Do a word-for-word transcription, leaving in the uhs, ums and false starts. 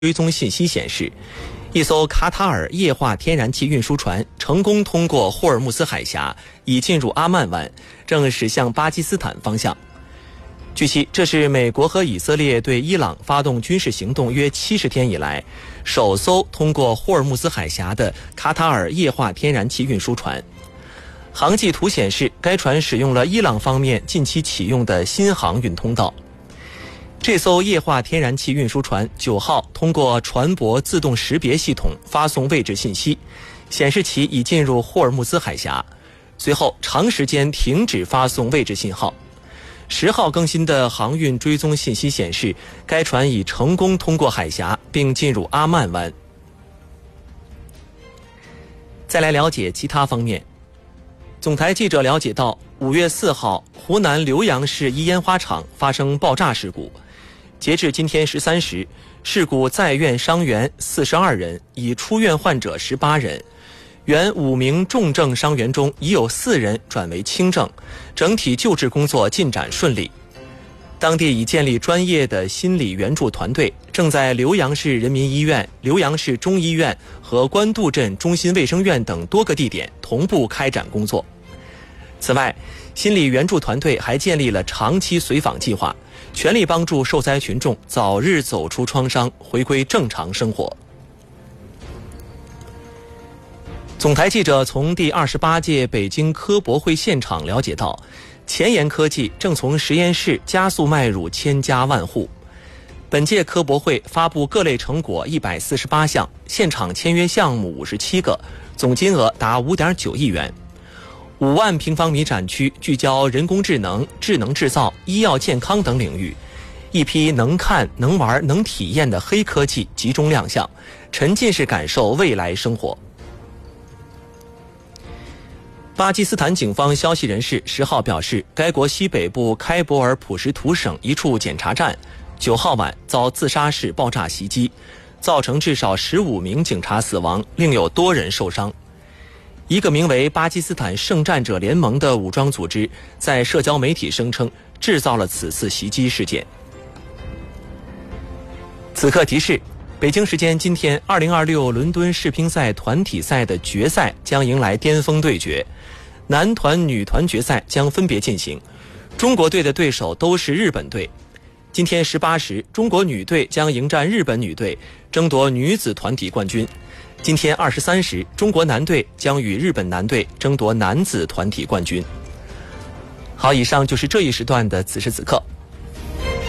追踪信息显示，一艘卡塔尔液化天然气运输船成功通过霍尔木兹海峡，已进入阿曼湾，正驶向巴基斯坦方向。据悉，这是美国和以色列对伊朗发动军事行动约七十天以来，首艘通过霍尔木兹海峡的卡塔尔液化天然气运输船。航迹图显示，该船使用了伊朗方面近期启用的新航运通道。这艘液化天然气运输船九号通过船舶自动识别系统发送位置信息，显示其已进入霍尔木兹海峡，随后长时间停止发送位置信号。十号更新的航运追踪信息显示，该船已成功通过海峡并进入阿曼湾。再来了解其他方面。总台记者了解到，五月四号，湖南浏阳市一烟花厂发生爆炸事故。截至今天十三时，事故在院伤员四十二人，已出院患者十八人。原五名重症伤员中，已有四人转为轻症，整体救治工作进展顺利。当地已建立专业的心理援助团队，正在浏阳市人民医院、浏阳市中医院和官渡镇中心卫生院等多个地点同步开展工作。此外，心理援助团队还建立了长期随访计划，全力帮助受灾群众早日走出创伤，回归正常生活。总台记者从第二十八届北京科博会现场了解到，前沿科技正从实验室加速迈入千家万户。本届科博会发布各类成果一百四十八项，现场签约项目五十七个，总金额达五点九亿元。五万平方米展区聚焦人工智能、智能制造、医药健康等领域，一批能看、能玩、能体验的黑科技集中亮相，沉浸式感受未来生活。巴基斯坦警方消息人士十号表示，该国西北部开伯尔普什图省一处检查站九号晚遭自杀式爆炸袭击，造成至少十五名警察死亡，另有多人受伤。一个名为巴基斯坦圣战者联盟的武装组织在社交媒体声称制造了此次袭击事件。此刻提示，北京时间今天二零二六伦敦世乒赛团体赛的决赛将迎来巅峰对决，男团、女团决赛将分别进行，中国队的对手都是日本队。今天十八时，中国女队将迎战日本女队，争夺女子团体冠军。今天二十三时，中国男队将与日本男队争夺男子团体冠军。好，以上就是这一时段的此时此刻。